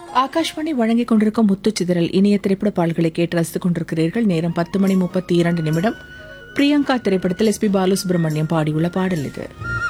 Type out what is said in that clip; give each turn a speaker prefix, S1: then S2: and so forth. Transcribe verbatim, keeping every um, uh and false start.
S1: ஆகாஷ்வாணி வழங்கிக் கொண்டிருக்கும் முத்துச்சிதறல் இணைய திரைப்பட பாடல்களை கேட்டு ரசித்துக் கொண்டிருக்கிறீர்கள். நேரம் பத்து மணி முப்பத்தி இரண்டு நிமிடம். பிரியங்கா திரைப்படத்தில் எஸ் பி பாலசுப்ரமணியம் பாடியுள்ள பாடல் இது.